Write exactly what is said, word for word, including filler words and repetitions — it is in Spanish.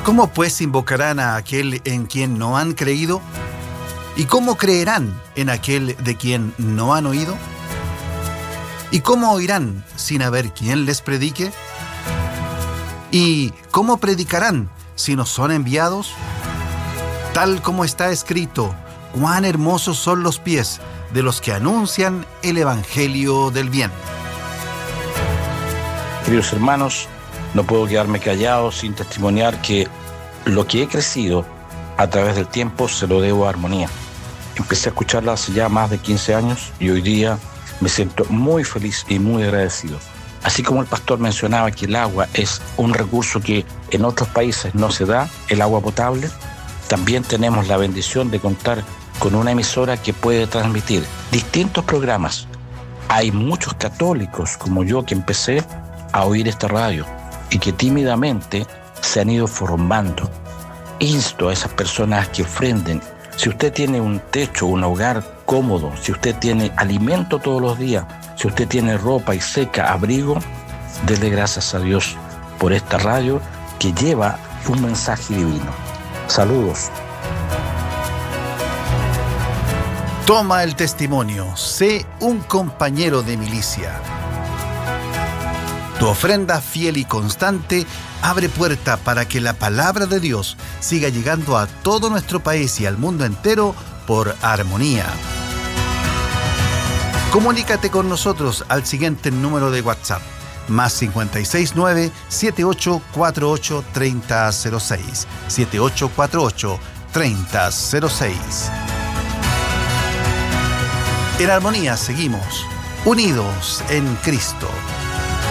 ¿Cómo pues invocarán a aquel en quien no han creído? ¿Y cómo creerán en aquel de quien no han oído? ¿Y cómo oirán sin haber quien les predique? ¿Y cómo predicarán si no son enviados? Tal como está escrito, cuán hermosos son los pies de los que anuncian el evangelio del bien. Queridos hermanos, no puedo quedarme callado sin testimoniar que lo que he crecido a través del tiempo se lo debo a Armonía. Empecé a escucharla hace ya más de quince años y hoy día me siento muy feliz y muy agradecido. Así como el pastor mencionaba que el agua es un recurso que en otros países no se da, el agua potable, también tenemos la bendición de contar con una emisora que puede transmitir distintos programas. Hay muchos católicos como yo que empecé a oír esta radio y que tímidamente se han ido formando. Insto a esas personas que ofrenden. Si usted tiene un techo, un hogar cómodo, si usted tiene alimento todos los días, si usted tiene ropa y seca, abrigo, dele gracias a Dios por esta radio que lleva un mensaje divino. Saludos. Toma el testimonio, sé un compañero de milicia. Tu ofrenda fiel y constante abre puerta para que la palabra de Dios siga llegando a todo nuestro país y al mundo entero por Armonía. Comunícate con nosotros al siguiente número de WhatsApp, más cinco seis nueve, siete ocho cuatro ocho, tres cero cero seis, siete ocho cuatro ocho, tres cero cero seis. En Armonía seguimos, unidos en Cristo.